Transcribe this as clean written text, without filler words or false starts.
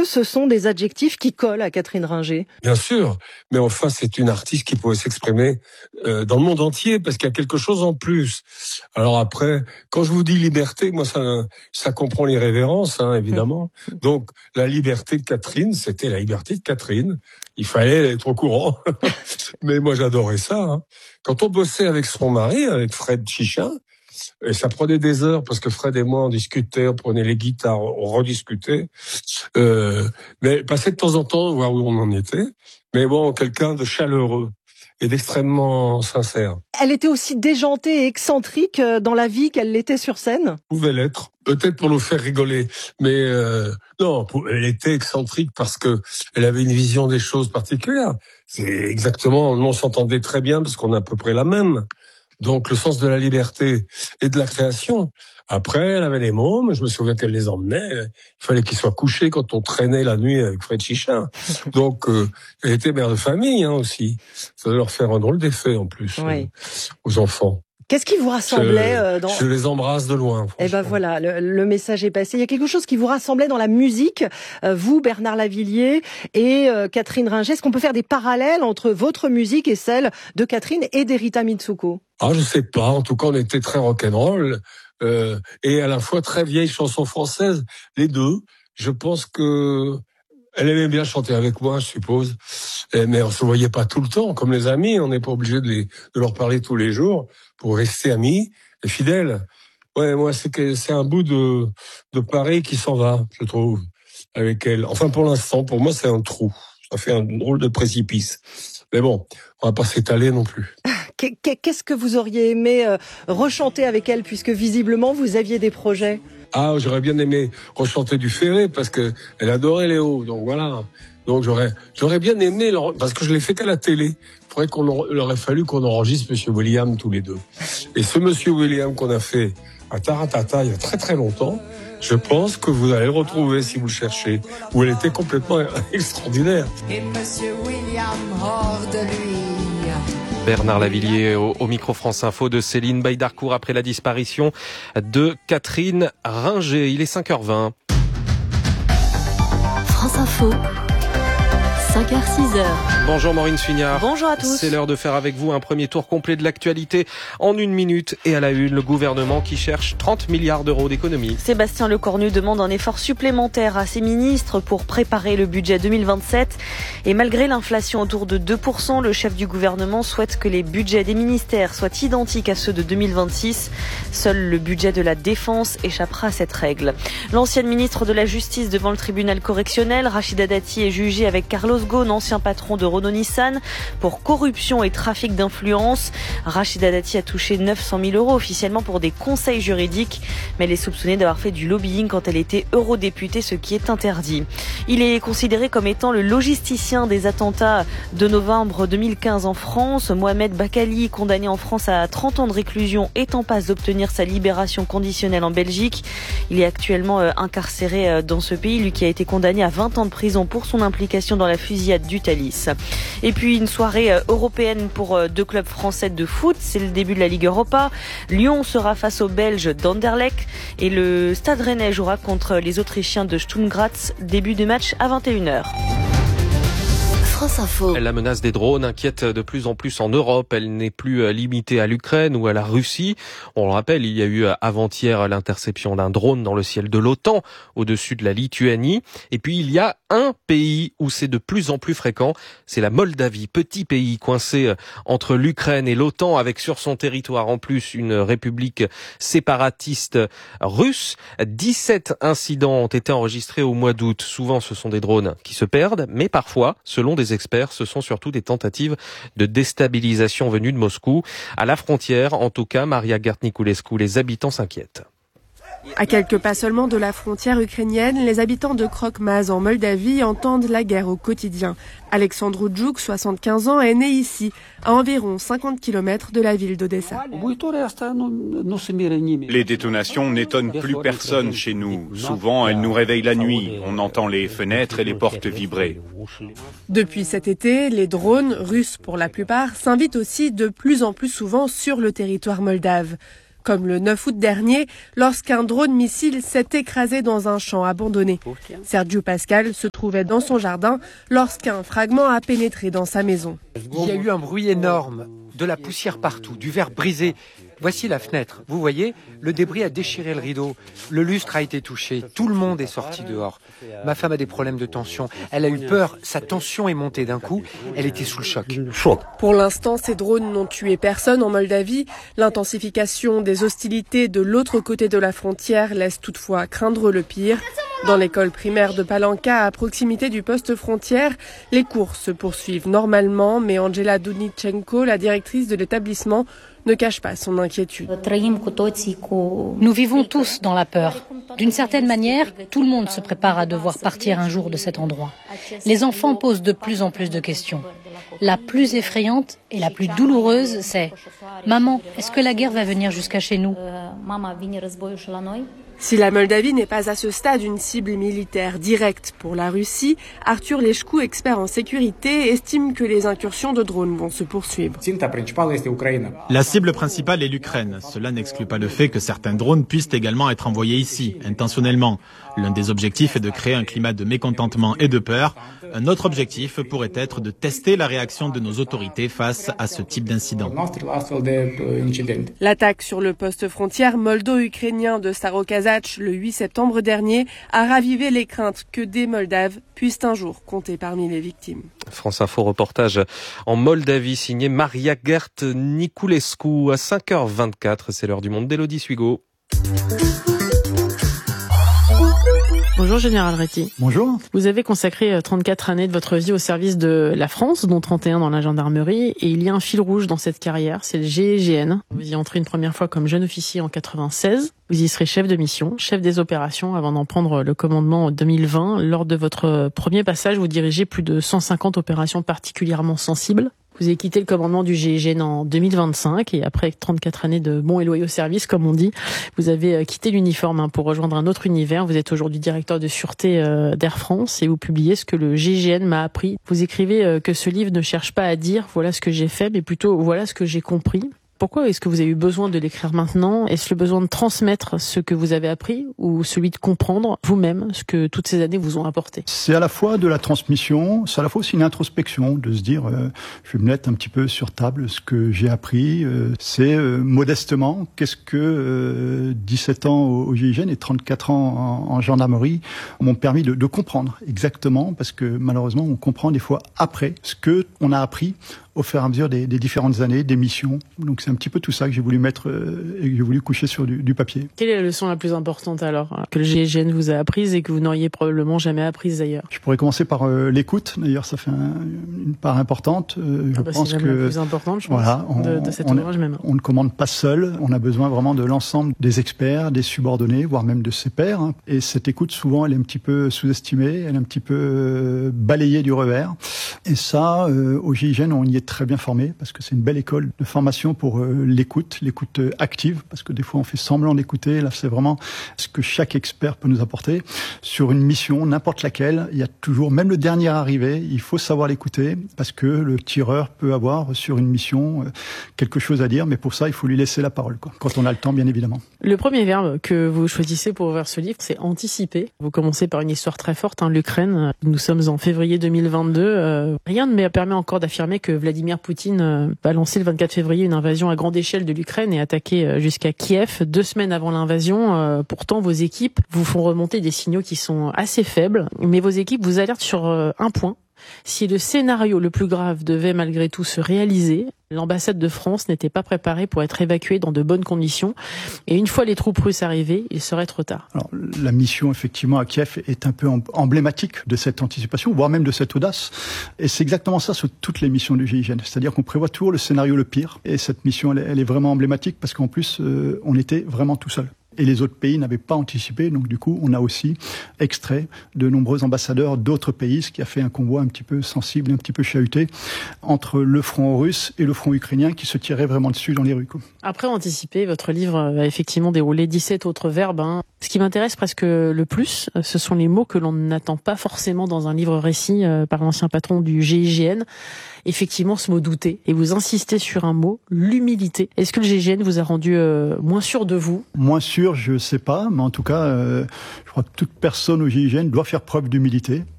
que ce sont des adjectifs qui collent à Catherine Ringer? Bien sûr, mais enfin c'est une artiste qui pouvait s'exprimer dans le monde entier parce qu'il y a quelque chose en plus. Alors après, quand je vous dis liberté, moi ça comprend l'irrévérence, évidemment. Donc la liberté de Catherine, c'était la liberté de Catherine. Il fallait être au courant. Mais moi j'adorais ça. Quand on bossait avec son mari, avec Fred Chichin, et ça prenait des heures parce que Fred et moi on discutait, on prenait les guitares, on rediscutait. Mais passait de temps en temps voir où on en était. Mais bon, quelqu'un de chaleureux et d'extrêmement sincère. Elle était aussi déjantée et excentrique dans la vie qu'elle l'était sur scène? Pouvait l'être, peut-être pour nous faire rigoler. Mais non, elle était excentrique parce que elle avait une vision des choses particulière. C'est exactement, nous on s'entendait très bien parce qu'on a à peu près la même. Donc le sens de la liberté et de la création. Après, elle avait les mômes, je me souviens qu'elle les emmenait. Il fallait qu'ils soient couchés quand on traînait la nuit avec Fred Chichin. Donc elle était mère de famille aussi. Ça doit leur faire un drôle d'effet en plus aux enfants. Qu'est-ce qui vous rassemblait Je les embrasse de loin. Eh ben voilà, le message est passé. Il y a quelque chose qui vous rassemblait dans la musique, vous, Bernard Lavilliers et Catherine Ringer. Est-ce qu'on peut faire des parallèles entre votre musique et celle de Catherine et d'Erita Mitsuko? Je sais pas. En tout cas, on était très rock'n'roll et à la fois très vieille chanson française, les deux. Je pense que elle aimait bien chanter avec moi, je suppose. Mais on se voyait pas tout le temps, comme les amis. On n'est pas obligé de leur parler tous les jours pour rester amis et fidèles. Ouais, moi, c'est un bout de Paris qui s'en va, je trouve, avec elle. Enfin, pour l'instant, pour moi, c'est un trou. Ça fait un drôle de précipice. Mais bon, on va pas s'étaler non plus. Qu'est-ce que vous auriez aimé rechanter avec elle, puisque visiblement, vous aviez des projets? J'aurais bien aimé rechanter du Ferré parce que elle adorait Léo, donc voilà. Donc j'aurais bien aimé parce que je l'ai fait qu'à la télé. Il aurait fallu qu'on enregistre Monsieur William tous les deux. Et ce Monsieur William qu'on a fait à Taratata il y a très très longtemps, je pense que vous allez le retrouver si vous le cherchez. Où elle était complètement extraordinaire. Et Monsieur William hors de lui. Bernard Lavilliers au micro France Info de Céline Baïdarcourt après la disparition de Catherine Ringer. Il est 5h20. France Info. 5h, 6h. Bonjour Maureen Suignard. Bonjour à tous. C'est l'heure de faire avec vous un premier tour complet de l'actualité en 1 minute. Et à la une, le gouvernement qui cherche 30 milliards d'euros d'économies. Sébastien Lecornu demande un effort supplémentaire à ses ministres pour préparer le budget 2027. Et malgré l'inflation autour de 2%, le chef du gouvernement souhaite que les budgets des ministères soient identiques à ceux de 2026. Seul le budget de la défense échappera à cette règle. L'ancienne ministre de la Justice devant le tribunal correctionnel, Rachida Dati, est jugée avec Carlos Ghosn, ancien patron de Renault-Nissan, pour corruption et trafic d'influence. Rachida Dati a touché 900 000 euros officiellement pour des conseils juridiques, mais elle est soupçonnée d'avoir fait du lobbying quand elle était eurodéputée, ce qui est interdit. Il est considéré comme étant le logisticien des attentats de novembre 2015 en France. Mohamed Bakali, condamné en France à 30 ans de réclusion, est en passe d'obtenir sa libération conditionnelle en Belgique. Il est actuellement incarcéré dans ce pays, lui qui a été condamné à 20 ans de prison pour son implication dans la fusillade du Thalys. Et puis une soirée européenne pour 2 clubs français de foot. C'est le début de la Ligue Europa. Lyon sera face aux Belges d'Anderlecht et le Stade Rennais jouera contre les Autrichiens de Sturm Graz. Début de match à 21h. France Info. La menace des drones inquiète de plus en plus en Europe. Elle n'est plus limitée à l'Ukraine ou à la Russie. On le rappelle, il y a eu avant-hier l'interception d'un drone dans le ciel de l'OTAN au-dessus de la Lituanie. Et puis il y a un pays où c'est de plus en plus fréquent, c'est la Moldavie, petit pays coincé entre l'Ukraine et l'OTAN avec sur son territoire en plus une république séparatiste russe. 17 incidents ont été enregistrés au mois d'août. Souvent ce sont des drones qui se perdent, mais parfois, selon des experts, ce sont surtout des tentatives de déstabilisation venues de Moscou. À la frontière, en tout cas, Maria Gert-Niculescu, les habitants s'inquiètent. À quelques pas seulement de la frontière ukrainienne, les habitants de Krok-Maz en Moldavie entendent la guerre au quotidien. Alexandre Djouk, 75 ans, est né ici, à environ 50 km de la ville d'Odessa. Les détonations n'étonnent plus personne chez nous. Souvent, elles nous réveillent la nuit. On entend les fenêtres et les portes vibrer. Depuis cet été, les drones, russes pour la plupart, s'invitent aussi de plus en plus souvent sur le territoire moldave. Comme le 9 août dernier, lorsqu'un drone missile s'est écrasé dans un champ abandonné. Sergio Pascal se trouvait dans son jardin lorsqu'un fragment a pénétré dans sa maison. Il y a eu un bruit énorme, de la poussière partout, du verre brisé. Voici la fenêtre. Vous voyez, le débris a déchiré le rideau. Le lustre a été touché. Tout le monde est sorti dehors. Ma femme a des problèmes de tension. Elle a eu peur. Sa tension est montée d'un coup. Elle était sous le choc. Pour l'instant, ces drones n'ont tué personne en Moldavie. L'intensification des hostilités de l'autre côté de la frontière laisse toutefois craindre le pire. Dans l'école primaire de Palanca, à proximité du poste frontière, les cours se poursuivent normalement, mais Angela Dunichenko, la directrice de l'établissement, ne cache pas son inquiétude. Nous vivons tous dans la peur. D'une certaine manière, tout le monde se prépare à devoir partir un jour de cet endroit. Les enfants posent de plus en plus de questions. La plus effrayante et la plus douloureuse, c'est « Maman, est-ce que la guerre va venir jusqu'à chez nous ?» Si la Moldavie n'est pas à ce stade une cible militaire directe pour la Russie, Arthur Leșcu, expert en sécurité, estime que les incursions de drones vont se poursuivre. La cible principale est l'Ukraine. Cela n'exclut pas le fait que certains drones puissent également être envoyés ici, intentionnellement. L'un des objectifs est de créer un climat de mécontentement et de peur. Un autre objectif pourrait être de tester la réaction de nos autorités face à ce type d'incident. L'attaque sur le poste frontière moldo-ukrainien de Starokazach le 8 septembre dernier a ravivé les craintes que des Moldaves puissent un jour compter parmi les victimes. France Info reportage en Moldavie signé Maria Gert Niculescu à 5h24. C'est l'heure du monde d'Élodie Suigo. Bonjour Général Réty. Bonjour. Vous avez consacré 34 années de votre vie au service de la France, dont 31 dans la gendarmerie, et il y a un fil rouge dans cette carrière, c'est le GIGN. Vous y entrez une première fois comme jeune officier en 96. Vous y serez chef de mission, chef des opérations avant d'en prendre le commandement en 2020. Lors de votre premier passage, vous dirigez plus de 150 opérations particulièrement sensibles. Vous avez quitté le commandement du GIGN en 2025 et après 34 années de bons et loyaux services, comme on dit, vous avez quitté l'uniforme pour rejoindre un autre univers. Vous êtes aujourd'hui directeur de sûreté d'Air France et vous publiez ce que le GIGN m'a appris. Vous écrivez que ce livre ne cherche pas à dire « voilà ce que j'ai fait », mais plutôt « voilà ce que j'ai compris ». Pourquoi est-ce que vous avez eu besoin de l'écrire maintenant ? Est-ce le besoin de transmettre ce que vous avez appris ou celui de comprendre vous-même ce que toutes ces années vous ont apporté ? C'est à la fois de la transmission, c'est à la fois aussi une introspection, de se dire je vais me mettre un petit peu sur table ce que j'ai appris. C'est modestement, qu'est-ce que 17 ans au GIGN et 34 ans en gendarmerie m'ont permis de comprendre exactement, parce que malheureusement on comprend des fois après ce que on a appris au fur et à mesure des différentes années, des missions. Donc c'est un petit peu tout ça que j'ai voulu mettre et que j'ai voulu coucher sur du papier. Quelle est la leçon la plus importante alors que le GIGN vous a apprise et que vous n'auriez probablement jamais apprise d'ailleurs ? Je pourrais commencer par l'écoute. D'ailleurs, ça fait une part importante. Je pense c'est que la plus importante, je pense, voilà, de cet ouvrage même. On ne commande pas seul. On a besoin vraiment de l'ensemble des experts, des subordonnés, voire même de ses pairs. Et cette écoute, souvent, elle est un petit peu sous-estimée, elle est un petit peu balayée du revers. Et ça, au GIGN, on y est très bien formé parce que c'est une belle école de formation pour l'écoute active, parce que des fois on fait semblant d'écouter. Là, c'est vraiment ce que chaque expert peut nous apporter. Sur une mission, n'importe laquelle, il y a toujours, même le dernier arrivé, il faut savoir l'écouter parce que le tireur peut avoir sur une mission quelque chose à dire, mais pour ça, il faut lui laisser la parole, quoi, quand on a le temps, bien évidemment. Le premier verbe que vous choisissez pour ouvrir ce livre, c'est anticiper. Vous commencez par une histoire très forte, l'Ukraine. Nous sommes en février 2022. Rien ne me permet encore d'affirmer que Vladimir Poutine va lancer le 24 février une invasion à grande échelle de l'Ukraine et attaquer jusqu'à Kiev 2 semaines avant l'invasion. Pourtant, vos équipes vous font remonter des signaux qui sont assez faibles, mais vos équipes vous alertent sur un point. Si le scénario le plus grave devait malgré tout se réaliser, l'ambassade de France n'était pas préparée pour être évacuée dans de bonnes conditions. Et une fois les troupes russes arrivées, il serait trop tard. Alors, la mission, effectivement, à Kiev est un peu emblématique de cette anticipation, voire même de cette audace. Et c'est exactement ça sur toutes les missions du GIGN. C'est-à-dire qu'on prévoit toujours le scénario le pire. Et cette mission, elle est vraiment emblématique parce qu'en plus, on était vraiment tout seul. Et les autres pays n'avaient pas anticipé, donc du coup, on a aussi extrait de nombreux ambassadeurs d'autres pays, ce qui a fait un convoi un petit peu sensible, un petit peu chahuté, entre le front russe et le front ukrainien qui se tiraient vraiment dessus dans les rues. Après anticiper, votre livre a effectivement déroulé 17 autres verbes. Ce qui m'intéresse presque le plus, ce sont les mots que l'on n'attend pas forcément dans un livre récit par l'ancien patron du GIGN. Effectivement, ce mot douter. Et vous insistez sur un mot, l'humilité. Est-ce que le GIGN vous a rendu moins sûr de vous ? Moins sûr, je sais pas, mais en tout cas, je crois que toute personne au GIGN doit faire preuve d'humilité.